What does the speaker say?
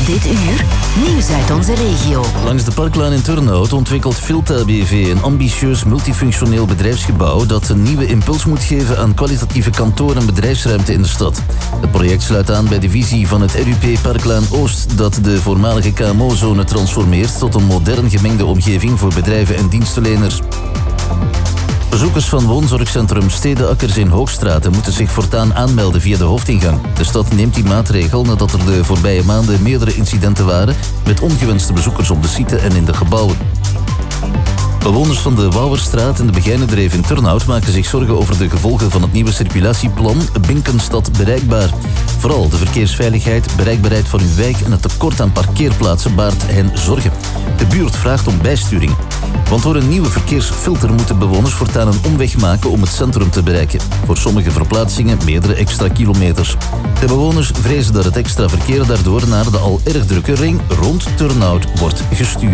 Dit uur, nieuws uit onze regio. Langs de Parklaan in Turnhout ontwikkelt Filta BV een ambitieus multifunctioneel bedrijfsgebouw dat een nieuwe impuls moet geven aan kwalitatieve kantoor- en bedrijfsruimte in de stad. Het project sluit aan bij de visie van het RUP Parklaan Oost dat de voormalige KMO-zone transformeert tot een modern gemengde omgeving voor bedrijven en dienstverleners. Bezoekers van woonzorgcentrum Stedeakkers in Hoogstraten moeten zich voortaan aanmelden via de hoofdingang. De stad neemt die maatregel nadat er de voorbije maanden meerdere incidenten waren met ongewenste bezoekers op de site en in de gebouwen. Bewoners van de Wouwerstraat en de Begijnendreef in Turnhout maken zich zorgen over de gevolgen van het nieuwe circulatieplan Binkenstad bereikbaar. Vooral de verkeersveiligheid, bereikbaarheid van uw wijk en het tekort aan parkeerplaatsen baart hen zorgen. De buurt vraagt om bijsturing. Want door een nieuwe verkeersfilter moeten bewoners voortaan een omweg maken om het centrum te bereiken. Voor sommige verplaatsingen meerdere extra kilometers. De bewoners vrezen dat het extra verkeer daardoor naar de al erg drukke ring rond Turnhout wordt gestuurd.